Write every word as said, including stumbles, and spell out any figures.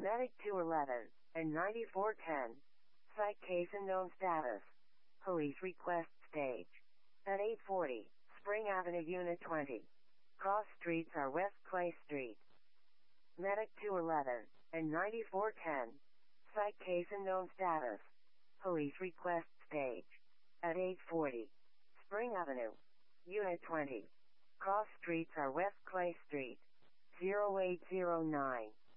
Medic two eleven and ninety-four ten. Site case unknown status. Police request stage. At eight forty, Spring Avenue Unit twenty. Cross streets are West Clay Street. Medic two eleven and ninety-four ten. Site case unknown status. Police request stage. At eight forty, Spring Avenue Unit twenty. Cross streets are West Clay Street. zero eight zero nine.